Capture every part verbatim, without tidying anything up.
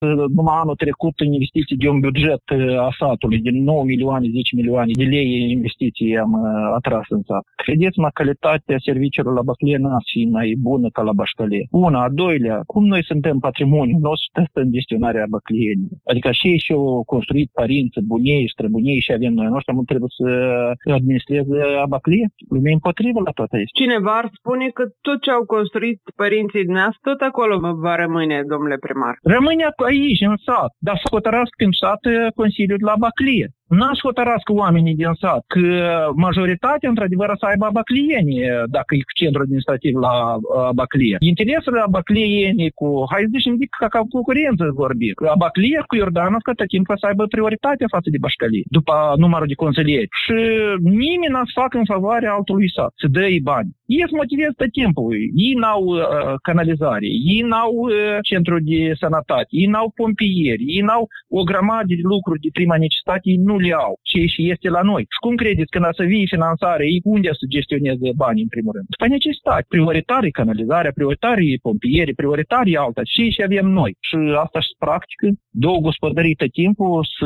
numai anul trecut investiții de un buget a satului de nouă milioane, zece milioane de lei investiții am atras în sat. Credeți-mă, calitatea serviciilor la Baclie n-a fi mai bună ca la Bașcălie. Una, a doilea, cum noi suntem patrimoniul nostru, testă în gestionarea baclienii. Adică și ei și-au construit părinți, bunei, străbunei și avem noi noștri, nu trebuie să administreze Baclie. Lumea împotrivă la toate astea. Cineva ar spune că tot ce au construit părinții dumneavoastră, tot acolo va rămâne, domnule primar. Rămâne aici, în sat, dar să hotărască în sat Consiliul la Baclie. N-aș hotărască oamenii din sat că majoritatea, într-adevăr, să aibă baclienii, dacă e centru administrativ la Baclie. Interesele baclienii cu, hai să zicem, ca, ca concurență vorbim. Baclie cu Iordanov, că tot timpul să aibă prioritate față de Bașcălie, după numărul de consilieri. Și nimeni n-a să facă în favoarea altului sat, să dă ei bani. Ei se motivează tot timpul. Ei n-au uh, canalizare, ei n-au uh, centru de sănătate, ei n-au pompieri, ei n-au o grămadă de lucruri de prima necesitate, ei nu le au. Ce și este la noi. Și cum credeți, când o să vie finanțare, ei unde să gestioneze banii, în primul rând? După necesitate. Prioritare canalizarea, prioritare pompieri, prioritare alta. Ce și avem noi. Și asta și practică. Două gospodării tot timpul să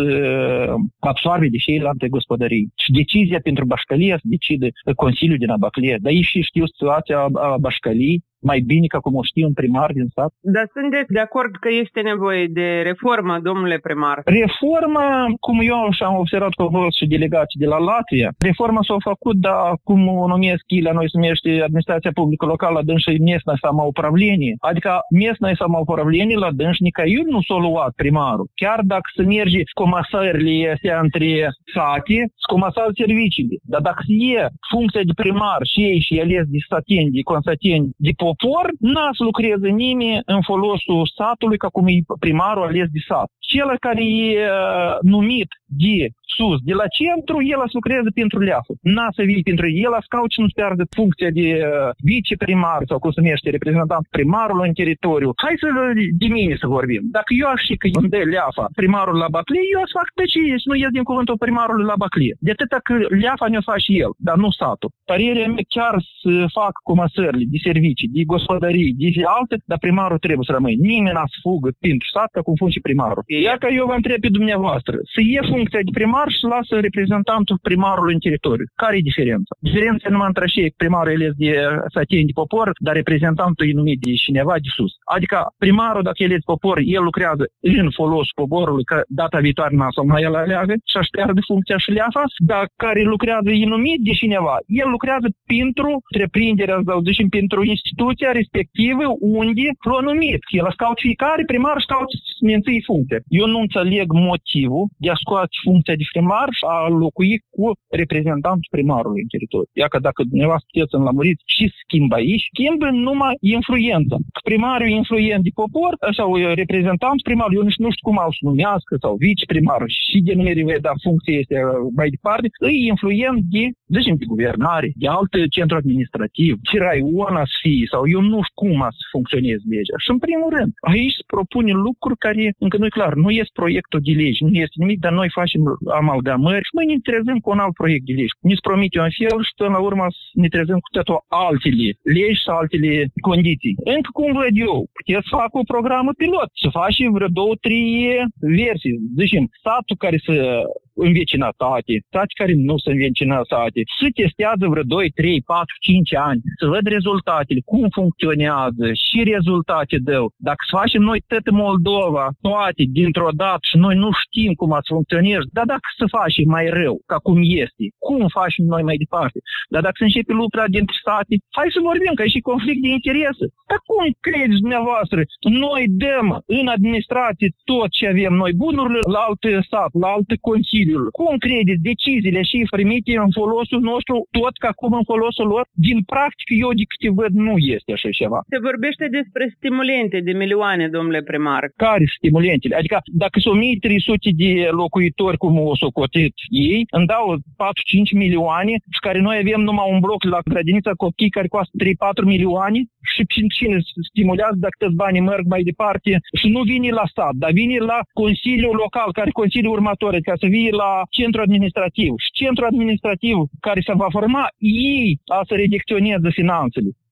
absorbe de celelalte gospodării. Și decizia pentru Bașcălie să decide Consiliul din Baclie. Dar ei și știu situația Bașcălii mai bine ca cum o știu un primar din sat. Dar sunteți de acord că este nevoie de reformă, domnule primar? Reforma, cum eu și-am observat că au fost și delegații de la Latvia, reforma s-a făcut, dar cum o numesc la noi se numește administrația publică locală, dânși местное самоуправление. Adică местное самоуправление la dânși nicăiuri nu s-a luat primarul. Chiar dacă se merge comasările astea între sate, se comasează serviciile. Dar dacă se e funcția de primar și ei și ales de sateni, de consateni, de popor, n-a să lucreze nimeni în folosul satului ca cum e primarul ales de sat. Cel care e uh, numit de sus, de la centru, el să lucreze pentru leafă. N-a să vii pentru el, să caut și nu-ți pierdă funcția de uh, viceprimar sau cum se numește, reprezentant primarul în teritoriu. Hai să de mine să vorbim. Dacă eu aș ști că îmi dă leafa primarul la Baclie, eu să fac pe ce și nu ies din cuvântul primarului la Baclie. De atâta că leafa ne-o face el, dar nu satul. Părerea mea chiar să fac comasările de servicii, de gospodării, de alte, dar primarul trebuie să rămâne. Nimeni n-a să fugă pentru sat ca cum funcție primarul. Iar că eu vă întreb pe dumneavoastră, să iei funcția de primar și lasă reprezentantul primarului în teritoriu. Care e diferența? Diferența numai între cei primarul ales de sateni de popor, dar reprezentantul e numit de cineva de sus. Adică primarul, dacă el e de popor, el lucrează în folosul poporului, că data viitoare n-a să mai el aleagă și aș pierde funcția și leafa, dar care lucrează e numit de cineva. El lucrează pentru întreprinderea, sau zicem, pentru instituția respectivă unde l-a numit. El a scaut fiecare primar și caut să menții funcția. Eu nu înțeleg motivul de a scoate funcția de primar și a locui cu reprezentantul primarului în teritoriu. Ia că dacă dumneavoastră puteți să înlămuriți și schimbă aici, schimbă numai influența. Că primarul e influent de popor sau reprezentant primarul, eu nu știu cum au să numească, sau viceprimarul și de numere vei da funcția este mai departe, e influent de, zicem, de guvernare, de alte centru administrativ, ce raion a să fie, sau eu nu știu cum a să funcționeze legea. Și în primul rând, aici se propune lucruri care încă nu e clar, nu este proiectul de lege, nu este nimic, dar noi facem amalgamări și noi ne trezim cu un alt proiect de lege. Ne promite un fel și până la urmă ne trezim cu toate altele legi sau altele condiții. Încă cum văd eu, puteți să fac o programă pilot, să faci vreo două, trei versii, zicem, satul care să în vecinătate, sate care nu sunt în vecinătate, se testează vreo doi, trei, patru, cinci ani, să văd rezultatele, cum funcționează și rezultate dau. Dacă să facem noi tot Moldova, toate dintr-o dată și noi nu știm cum ați funcționează, dar dacă să facem mai rău, ca cum este, cum facem noi mai departe? Dar dacă se începe lupta dintre state, hai să vorbim, că e și conflict de interese. Dar cum credeți dumneavoastră? Noi dăm în administrație tot ce avem noi, bunurile la alte sat, la alte consilii. Cum credeți deciziile și primite în folosul nostru, tot ca cum în folosul lor? Din practică, eu de câte văd, nu este așa ceva. Se vorbește despre stimulente de milioane, domnule primar. Care stimulentele? Adică dacă sunt o mie trei sute de locuitori, cum o socotit ei, îmi dau patru-cinci milioane și care noi avem numai un bloc la grădinița copii care costă trei-patru milioane și cine stimulează dacă toți banii merg mai departe și nu vine la stat, dar vine la Consiliul Local, care Consiliul următor, ca să vii la centru administrativ. Și centru administrativ care se va forma, ei a să redicționeze finanțele.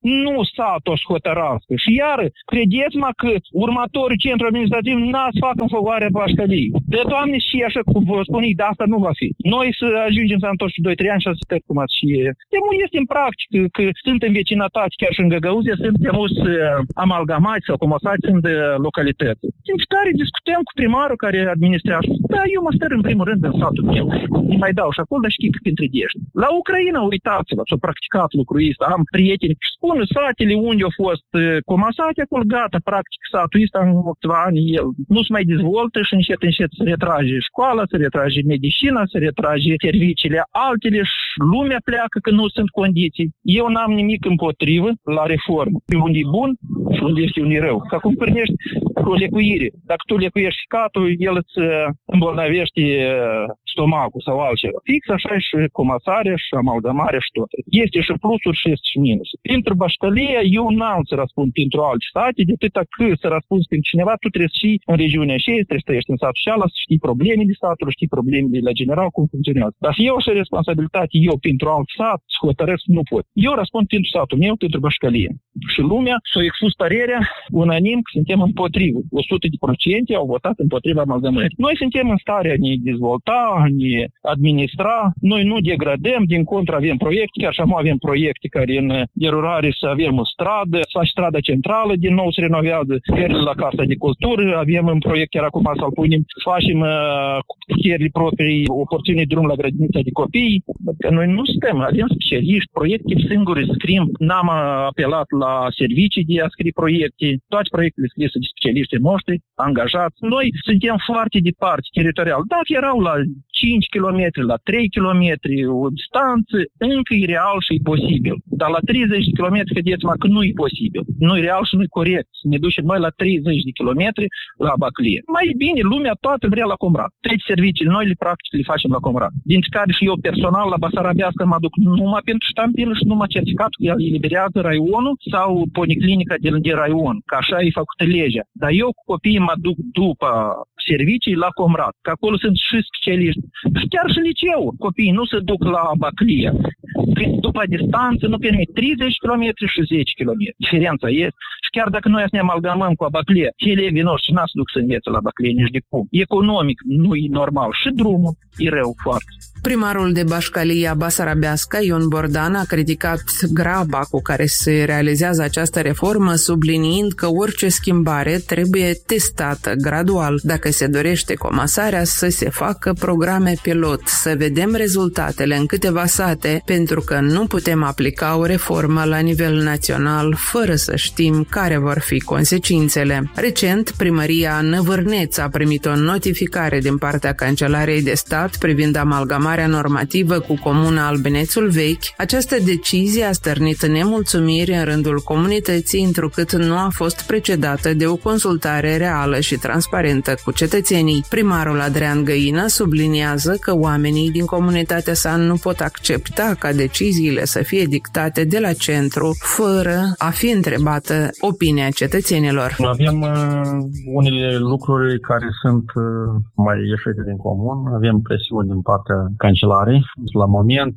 nu satul o să hotărască. Și iar, credeți-mă că următorii centru administrativ n-a să facă în favoarea Bașcăliei. De Doamne, și așa cum vă spun, de asta nu va fi. Noi să ajungem să întorci doi trei ani și să cum ați și... Demul este în practică, că sunt în vecinătate, chiar și în Găgăuzie, suntem us amalgamați sau comosați în localități. În care discutăm cu primarul care administrează. Da, eu mă stăr în primul rând în satul meu. Îi mai dau și acolo, dar știi că printre dești. La Ucraina, uitați-vă, s-a practicat lucrul ăsta. Am prieteni și spun satele unde au fost comasate, acolo gata, practic satul ăsta în câteva ani el nu se mai dezvoltă și încet, încet se retrage școala, se retrage medicina, se retrage serviciile altele și lumea pleacă că nu sunt condiții. Eu n-am nimic împotrivă la reformă. Pe unde e bun și unde este unde e rău. Ca cum pornești cu o lecuire. Dacă tu lecuiești ficatul, el îți îmbolnăvește stomacul sau altceva. Fix așa și comasarea și amalgamarea și tot. Este și plusuri și este și minusuri. Pentru Bașcălia, eu n-am să răspund pentru alte state, de atâta că să răspunzi pentru cineva, tu trebuie să știi în regiunea și trebuie să trăiești în satul și ala, să știi problemele statului, știi problemele la general, cum funcționează. Dar eu așa responsabilitate, eu pentru alt sat, să hotărăsc, nu pot. Eu răspund pentru satul meu, pentru Bașcălia. Și lumea s-a expus părerea unanim că suntem împotrivă. o sută la sută au votat împotriva amalgamării. Noi suntem în stare a ne dezvolta, a ne administra, noi nu degradăm, din contră avem proiecte, chiar și acum avem proiecte care în derulare să avem o stradă, să faci strada centrală, din nou se renovează scările la Casa de Cultură, avem în proiect chiar acum să-l punem, să facem uh, cu puterile proprii o porțiune de drum la grădinița de copii. Că noi nu suntem, avem specialiști, proiecte singuri scriem, n-am apelat la servicii de a scrie proiecte, toate proiectele scrise de specialiștii noștri, angajați. Noi suntem foarte departe teritorial. Dacă erau la cinci kilometri, la trei kilometri, o distanță, încă e real și e posibil. Dar la treizeci de kilometri, vedeți-mă că nu e posibil. Nu e real și nu e corect. Ne ducem noi la treizeci de kilometri la Baclie. Mai bine, lumea toată vrea la Comrat. Trei servicii, noi le practic le facem la Comrat. Dintre care și eu personal la Basarabească mă duc numai pentru ștampilă și numai certificat că el eliberează raionul sau policlinica din, din raion. Că așa e făcută legea. Dar eu cu copiii mă duc după servicii la Comrat. Că acolo sunt și specialiști. Și chiar și liceu. Copiii nu se duc la Baclie. După distanță nu permit treizeci de kilometri și zece kilometri. Diferența este. Și chiar dacă noi să ne amalgamăm cu Baclie, elevii noștri n-a să duc să învețe la Baclie nici de cum. Economic nu e normal. Și drumul e rău foarte. Primarul de Bașcalia Basarabească, Ion Bordan, a criticat graba cu care se realizează această reformă, subliniind că orice schimbare trebuie testată gradual. Dacă se dorește comasarea, să se facă programe pilot, să vedem rezultatele în câteva sate, pentru că nu putem aplica o reformă la nivel național fără să știm care vor fi consecințele. Recent, primăria Năvârneț a primit o notificare din partea Cancelariei de Stat privind amalgamarea normativă cu comuna Albinețul Vechi. Această decizie a stârnit nemulțumiri în rândul comunității, întrucât nu a fost precedată de o consultare reală și transparentă cu cetățenii. Primarul Adrian Găină subliniază că oamenii din comunitatea sa nu pot accepta ca deciziile să fie dictate de la centru, fără a fi întrebată opinia cetățenilor. Avem uh, unele lucruri care sunt uh, mai ieșite din comun, avem presiuni din partea cancelarei. La moment,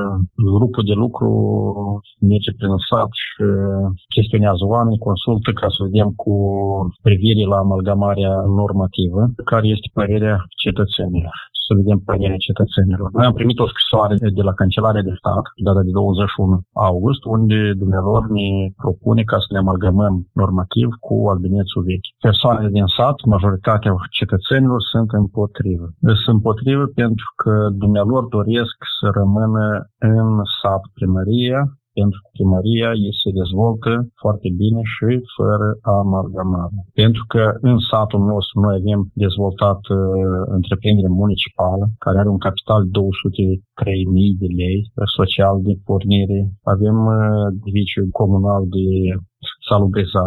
grupul de lucru merge prin sat și chestionează oameni, consultă ca să vedem cu privire la amalgamarea normativă, care este părerea cetățenilor. Să vedem părerea cetățenilor. Noi am primit o scrisoare de la Cancelarea de Stat, data de douăzeci și unu august, unde dumnealor ne propune ca să ne amalgamăm normativ cu Albinețul Vechi. Persoanele din sat, majoritatea cetățenilor, sunt împotrivă. Sunt împotrivă pentru că dumnealor doresc să rămână în sat primăria, pentru că primăria ei se dezvoltă foarte bine și fără amalgamare. Pentru că în satul nostru noi avem dezvoltat uh, întreprindere municipală, care are un capital de două sute trei mii de lei, social de pornire. Avem uh, diviciul comunal de salubrizare,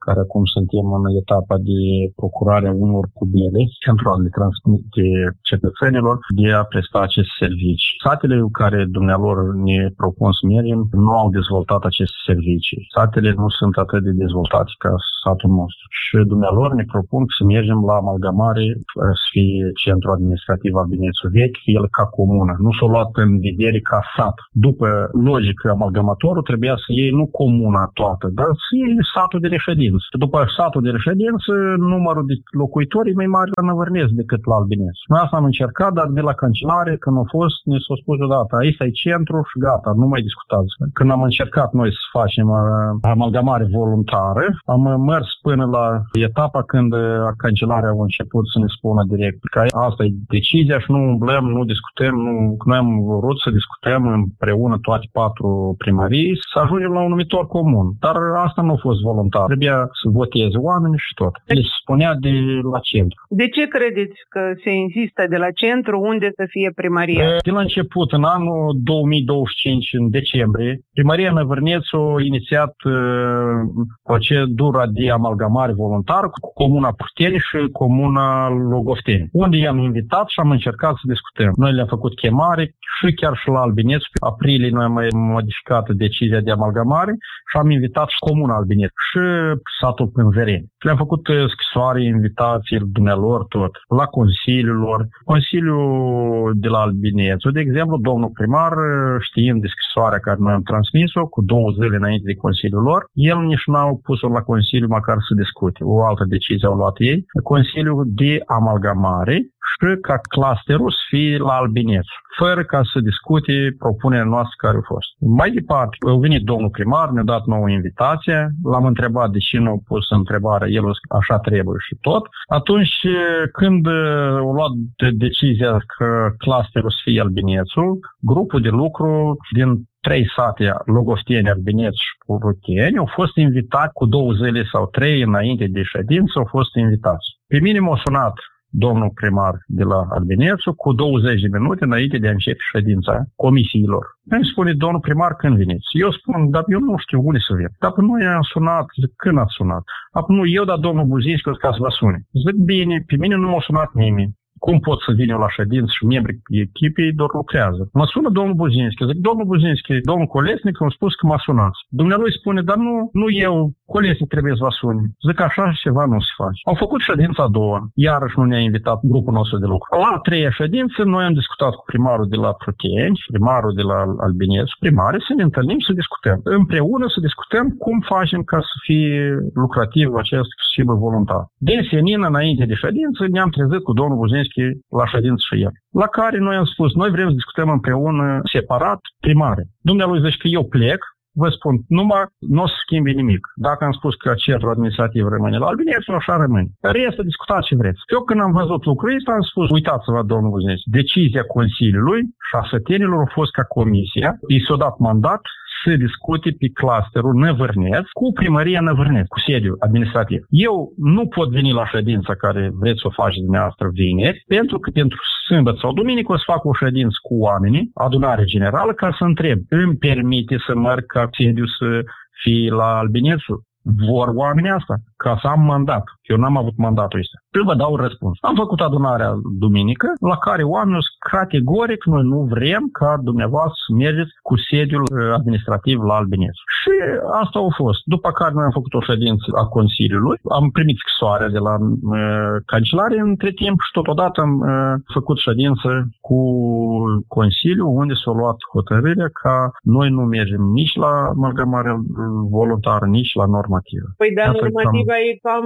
care acum suntem în etapa de procurare a unor cubele pentru a le transmite cetățenilor de a presta aceste servicii. Satele care dumnealor ne propun să mergem nu au dezvoltat aceste servicii. Satele nu sunt atât de dezvoltate ca satul nostru. Și dumnealor ne propun să mergem la amalgamare, să fie centru administrativ al Binețului Vechi, el ca comună. Nu s-a luat în vedere ca sat. După logică, amalgamatorul trebuia să iei nu comuna toată, dar să iei satul de reședință. După satul de reședință, numărul de locuitori e mai mare la Năvărnesc decât la Albineț. Noi asta am încercat, dar de la cancelare, când a fost, ne s-a spus odată, aici e centru și gata, nu mai discutați. Când am încercat noi să facem amalgamare voluntară, am mers până la etapa când cancelarea a început să ne spună direct că asta e decizia și nu umblăm, nu discutăm, nu, noi am vrut să discutăm împreună toate patru primării să ajungem la un numitor comun. Dar asta nu a fost voluntar. Trebuia să voteze oameni și tot. Deci spunea de la centru. De ce credeți că se insistă de la centru unde să fie primăria? De la început, în anul două mii douăzeci și cinci, în decembrie, primăria Năvărneț a inițiat uh, procedura de amalgamare voluntară cu comuna Purteni și comuna Logofteni, unde i-am invitat și am încercat să discutăm. Noi le-am făcut chemare și chiar și la Albineț. Pe aprilie noi am mai modificat decizia de amalgamare și am invitat și comuna Albineț și satul Pânzăreni. Le-am făcut scrisoare, invitații dumnealor, tot, la Consiliul lor. Consiliul de la Albineț, de exemplu, domnul primar, știind de scrisoarea care noi am transmis-o, cu două zile înainte de Consiliul lor, el nici n-au pus-o la Consiliu măcar să discute. O altă decizie au luat ei. Consiliul de amalgamare și ca clusterul să fie la Albineț, fără ca să discute propunerea noastră care a fost. Mai departe, a venit domnul primar, ne-a dat nouă invitație, l-am întrebat de ce nu a pus întrebarea, el a zis așa trebuie și tot. Atunci, când a luat decizia că clusterul să fie Albinețul, grupul de lucru din trei sate, Logofteni, Albineț și Purteni, au fost invitați cu două zile sau trei înainte de ședință, au fost invitați. Pe mine m-a sunat domnul primar de la Albinețu cu douăzeci de minute înainte de a începe ședința comisiilor. Îmi spune, domnul primar, când veniți? Eu spun, dar eu nu știu unde să vin. Dar nu i-am sunat, zic, când ați sunat? Apoi nu, eu, dar domnul Buzinski, ca să vă sune. Zic, bine, pe mine nu m-a sunat nimeni. Cum pot să vin eu la ședință și membrii echipei doar lucrează? Mă sună domnul Buzinski. Zic, domnul Buzinski, domnul Colesnic a spus că mă sunați. Dumnealui spune, dar nu, nu eu, Colesnic trebuie să vă suni. Zic, așa ceva nu se face. Am făcut ședința a doua. Iarăși nu ne-a invitat grupul nostru de lucru. La a treia ședință, noi am discutat cu primarul de la Purteni, primarul de la Albineț, primare, să ne întâlnim să discutăm. Împreună să discutăm cum facem ca să fie lucrativ acest schimb voluntar. De senin, înainte de ședință, ne-am trezit cu domnul Buzinski la ședință și el. La care noi am spus, noi vrem să discutăm împreună, separat, primare. Dumnealui zice că eu plec, vă spun, numai nu o să schimbi nimic. Dacă am spus că centrul administrativ rămâne la Albineț, așa rămâne. Restul discutați ce vreți. Eu când am văzut lucrul ăsta, am spus, uitați-vă, domnul Buzinski, decizia Consiliului și a sătenilor a fost ca comisia, i s-a dat mandat să discute pe clusterul Năvărneț cu primăria Năvărneț, cu sediu administrativ. Eu nu pot veni la ședința care vreți să o faceți dumneavoastră vineri, pentru că pentru sâmbătă sau duminică o să fac o ședință cu oamenii, adunare generală, ca să întreb, îmi permite să merg ca sediu să fie la Albinețul? Vor oamenii asta? Ca să am mandat. Eu n-am avut mandatul ăsta. Eu vă dau un răspuns. Am făcut adunarea duminică, la care oamenii sunt categoric, noi nu vrem ca dumneavoastră să mergeți cu sediul administrativ la Albineț. Și asta a fost. După care noi am făcut o ședință a Consiliului, am primit scrisoarea de la uh, cancelare între timp și totodată am uh, făcut ședință cu Consiliul, unde s-a luat hotărârea ca noi nu mergem nici la amalgamare voluntară, nici la normativă. Păi dar normativa am... e cam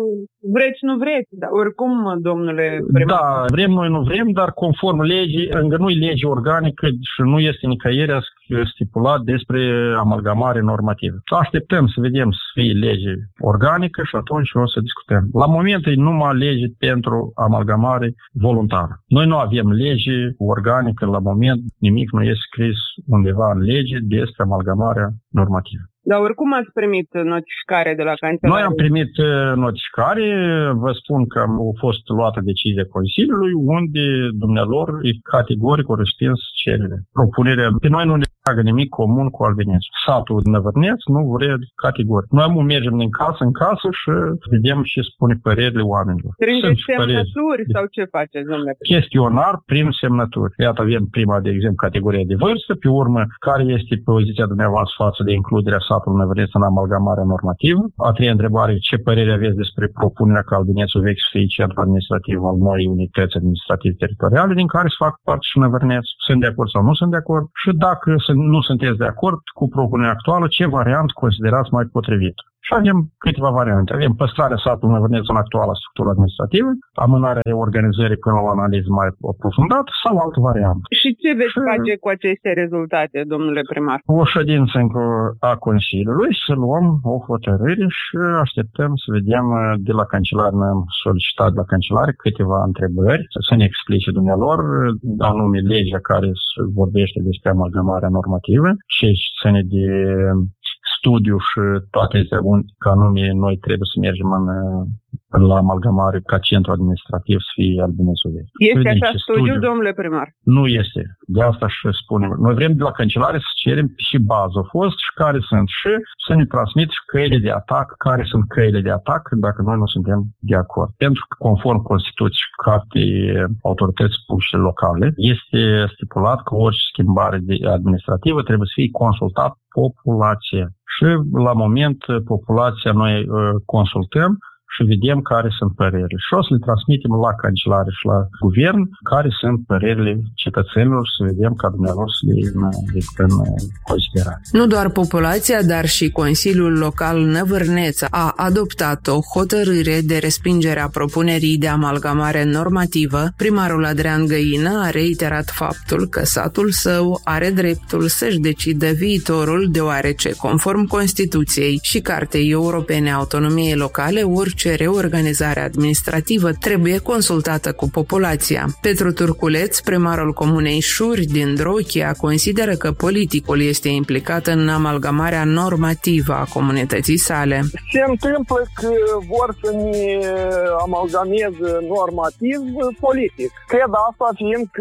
vreți, nu vreți, dar oricum, domnule primar. Da, vrem, noi nu vrem, dar conform legii, încă nu e lege organică și nu este nicăieri stipulat despre amalgamare normativă. Așteptăm să vedem să fie lege organică și atunci o să discutăm. La moment e numai lege pentru amalgamare voluntară. Noi nu avem lege organică la moment, nimic nu este scris undeva în lege despre amalgamarea normativă. Dar oricum ați primit notificare de la cancelar? Noi am primit notificare, vă spun că a fost luată decizie Consiliului, unde dumnealor e categoric o respins cerere. Propunerea, pe noi nu ne leagă nimic comun cu Albinețu. Satul Năvărneț nu vrea categoric. Noi mergem din casă în casă și vedem ce spune părerile oamenilor. Prindeți semnături sau ce faceți, domnule? Chestionar prin semnături. Iată, avem prima, de exemplu, categoria de vârstă, pe urmă, care este poziția dumneavoastră față de includerea satului Năvărneț în amalgamarea normativă. A treia întrebare, ce părere aveți despre propunerea ca Albinețul vechi să fie centru administrativ al noii unități administrative teritoriale din care se fac parte și Năvărneț? Sunt de acord sau nu sunt de acord? Și dacă nu sunteți de acord cu propunerea actuală, ce variant considerați mai potrivit? Și avem câteva variante. Avem păstrarea satului Năvărneț în actuala structură administrativă, amânarea reorganizării până la o analiză mai aprofundată sau altă variantă. Și ce veți și face cu aceste rezultate, domnule primar? O ședință încă a Consiliului, să luăm o hotărâre și așteptăm să vedem de la cancelar, ne-am solicitat de la cancelare câteva întrebări, să ne explice dumnealor, anume legea care vorbește despre amalgamarea normativă, ce ține de studiu și toate acestea, ca anume noi trebuie să mergem în, la amalgamare ca centru administrativ să fie Albinețul vechi. Este așa studiu, studiu, domnule primar? Nu este. De asta și spunem. Noi vrem de la cancelare să cerem și bază au fost și care sunt și să ne transmit și căile de atac, care sunt căile de atac dacă noi nu suntem de acord. Pentru că conform Constituției și Cartei Autorității Publice Locale este stipulat că orice schimbare administrativă trebuie să fie consultat populația. Și la moment populația noi uh, consultăm și vedem care sunt părerile. Și o să le transmitem la cancelare și la guvern care sunt părerile cetățenilor și să vedem ca dumneavoastră să le în considerare. Nu doar populația, dar și Consiliul Local Năvărneț a adoptat o hotărâre de respingere a propunerii de amalgamare normativă. Primarul Adrian Găină a reiterat faptul că satul său are dreptul să-și decidă viitorul, deoarece, conform Constituției și Cartei Europene a Autonomiei Locale, orice reorganizare administrativă trebuie consultată cu populația. Petru Turculeț, primarul comunei Șuri din Drochia, consideră că politicul este implicat în amalgamarea normativă a comunității sale. Se întâmplă că vor să ne amalgameze normativ politic. Cred asta fiindcă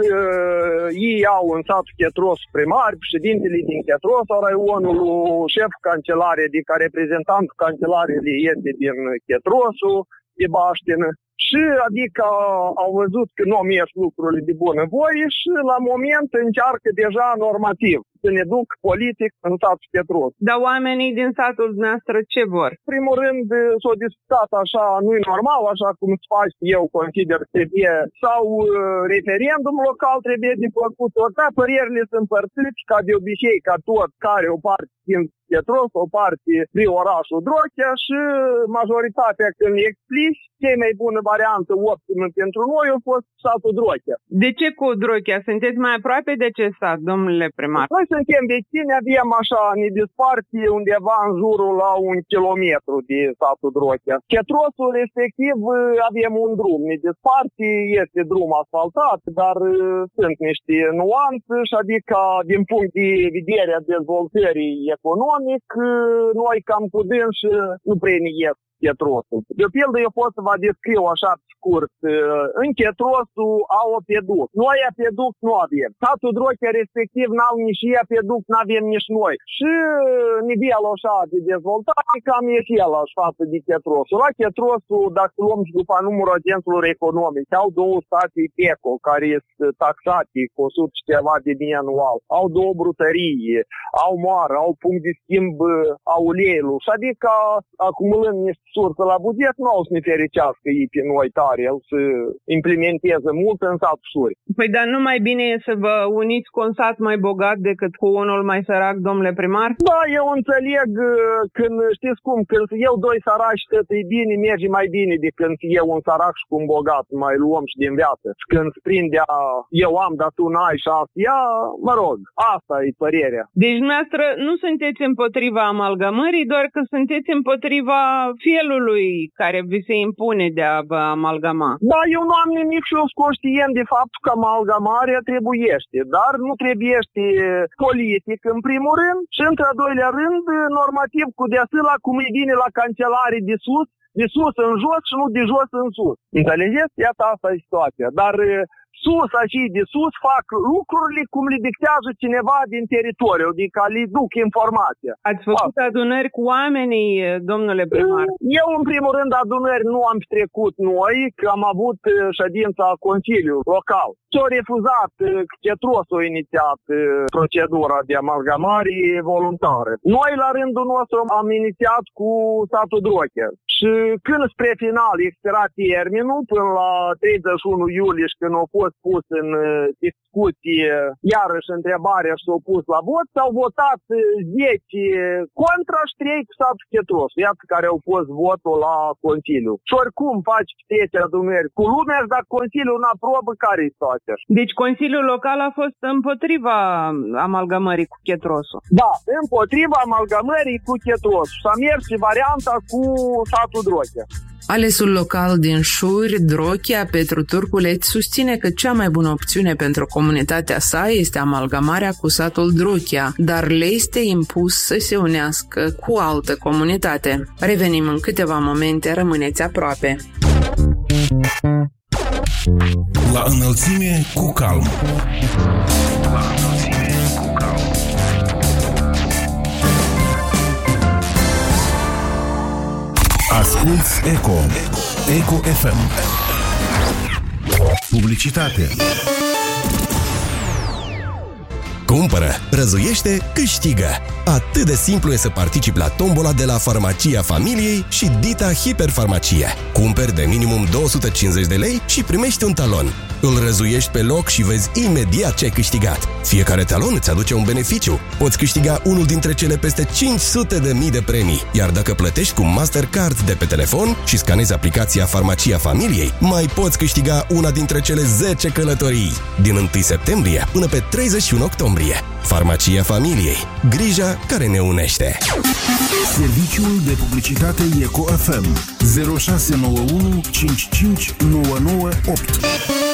ei au în satul Chetros primari, președintele din Chetros, a raionului, șef cancelare, adică reprezentantul cancelarului este din Chetros, de Baștină. Și adică au văzut că nu merg lucrurile de bună voie și la moment încearcă deja normativ să ne duc politic în satul Chetros. Dar oamenii din satul noastră ce vor? Primul rând s-au discutat așa, nu-i normal, așa cum se face, eu consider că trebuie, sau referendum local trebuie de făcut, ori da, părerile sunt împărțite ca de obicei, ca tot care o parte din Chetros, o parte de orașul Drochia și majoritatea când le explici, cea mai bună variantă optimă pentru noi a fost satul Drochia. De ce cu Drochia? Sunteți mai aproape de ce sat, domnule primar? Noi suntem vecini, avem așa, ne disparte undeva în jurul la un kilometru de satul Drochia. Chetrosul respectiv avem un drum, ne disparte, este drum asfaltat, dar uh, sunt niște nuanțe și adică din punct de vedere a dezvoltării economic, uh, noi cam cu dânsi nu prea ne ies Chetrosul. De pildă, eu pot să vă descriu așa scurt. În Chetrosul au o peduc. Noi a peduc nu avem. Satul Drochia respectiv n-au nici ea peduc, n-avem nici noi. Și nivelul așa de dezvoltare cam e el așa față de Chetrosul. La Chetrosul, dacă luăm și după numărul agenților economici, au două stații PECO care sunt taxate cu o sută și ceva de mii anual. Au două brutării, au moară, au punct de schimb a uleiului. Și adică acumulând niște sursă la buget, nu au să ne fericească ei pe noi tare, au să implementeze mult în satul Șuri. Păi dar nu mai bine e să vă uniți cu un sat mai bogat decât cu unul mai sărac, domnule primar? Da, eu înțeleg când, știți cum, când eu doi săraci tot e bine, merge mai bine decât când eu un sărac și cu un bogat, mai luăm și din viață. Și când sprindea, eu am, dar tu n-ai și asta, ia, mă rog, asta e părerea. Deci dumneavoastră nu sunteți împotriva amalgamării, doar că sunteți împotriva fie nivelului care vi se impune de a vă amalgama? Da, eu nu am nimic și eu sunt conștient de faptul că amalgamarea trebuiește, dar nu trebuiește politic în primul rând și într-al doilea rând normativ cu deasila cum îi vine la cancelarii de sus, de sus în jos și nu de jos în sus. Înțelegeți? Iată asta e situația. Dar sus, așa, de sus, fac lucrurile cum le dictează cineva din teritoriu, adică le duc informația. Ați făcut fac. adunări cu oamenii, domnule primar? Eu, în primul rând, adunări nu am trecut noi, că am avut ședința Consiliului Local. S-a refuzat, Chetros a inițiat procedura de amalgamare voluntară. Noi, la rândul nostru, am inițiat cu satul Drochea. Și când spre final expira termenul, până la treizeci și unu iulie, și când a fost pus în discuție, iarăși întrebarea și s-a pus la vot, s-au votat zece contra și trei cu satul Chetros. Iată care au fost votul la Consiliu. Și oricum faci trece adunări cu lumea și dacă Consiliul nu aprobă, care e situația? Deci Consiliul Local a fost împotriva amalgamării cu Chetrosul. Da, împotriva amalgamării cu Chetrosul. Și a mers și varianta cu satul Drochea. Alesul local din Șuri, Drochea, Petru Turculeț, susține că cea mai bună opțiune pentru comunitatea sa este amalgamarea cu satul Drochea, dar le este impus să se unească cu altă comunitate. Revenim în câteva momente, rămâneți aproape. La înălțime cu calm. La înălțime cu calm. Asculți Eco. Eco F M. Publicitate. Cumpără, răzuiește, câștigă! Atât de simplu e să participi la tombola de la Farmacia Familiei și Dita Hiperfarmacie. Cumperi de minimum două sute cincizeci de lei și primești un talon. Îl răzuiești pe loc și vezi imediat ce ai câștigat. Fiecare talon îți aduce un beneficiu. Poți câștiga unul dintre cele peste cinci sute de mii de premii. Iar dacă plătești cu Mastercard de pe telefon și scanezi aplicația Farmacia Familiei, mai poți câștiga una dintre cele zece călătorii. Din întâi septembrie până pe treizeci și unu octombrie. Farmacia Familiei. Grija care ne unește. Serviciul de publicitate Eco F M zero șase nouă unu cinci cinci nouă nouă opt.